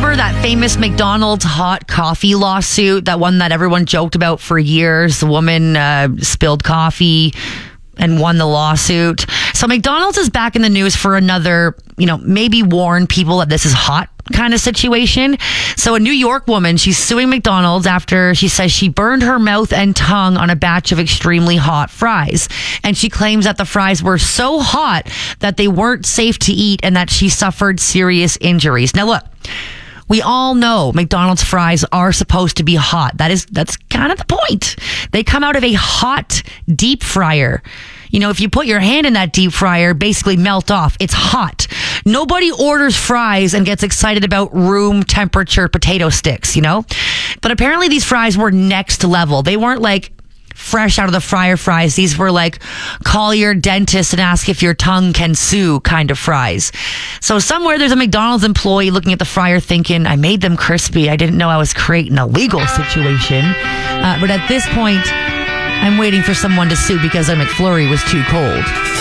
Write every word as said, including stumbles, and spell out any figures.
remember that famous McDonald's hot coffee lawsuit? That one that everyone joked about for years. The woman uh, spilled coffee and won the lawsuit. So McDonald's is back in the news for another, you know, maybe warn people that this is hot kind of situation. So a New York woman, she's suing McDonald's after she says she burned her mouth and tongue on a batch of extremely hot fries. And she claims that the fries were so hot that they weren't safe to eat and that she suffered serious injuries. Now look, we all know McDonald's fries are supposed to be hot. That is, that's kind of the point. They come out of a hot deep fryer. You know, if you put your hand in that deep fryer, basically melt off. It's hot. Nobody orders fries and gets excited about room temperature potato sticks, you know? But apparently these fries were next level. They weren't like fresh out of the fryer fries. These were like call your dentist and ask if your tongue can sue kind of fries. So somewhere there's a McDonald's employee looking at the fryer thinking, I made them crispy. I didn't know I was creating a legal situation. Uh, but at this point, I'm waiting for someone to sue because their McFlurry was too cold.